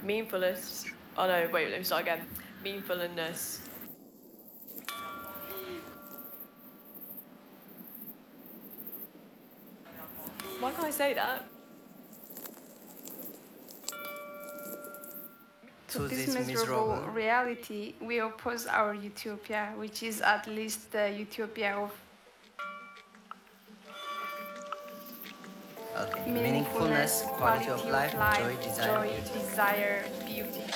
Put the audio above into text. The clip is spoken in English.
Meanfulness. Oh no, wait, let me start again. Meanfulness. Why can't I say that? To this miserable reality, we oppose our utopia, which is at least the utopia of Okay. meaningfulness, quality of life, joy, desire, beauty.